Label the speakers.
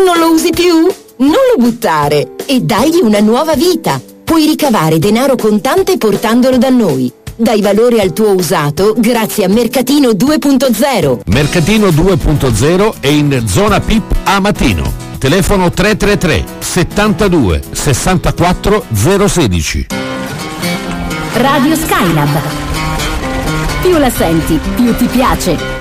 Speaker 1: Non lo usi più? Non lo buttare e dagli una nuova vita. Puoi ricavare denaro contante portandolo da noi. Dai valore al tuo usato grazie a Mercatino 2.0.
Speaker 2: Mercatino 2.0 è in zona PIP a Matino. Telefono 333 72 64 016.
Speaker 3: Radio Skylab. Più la senti, più ti piace.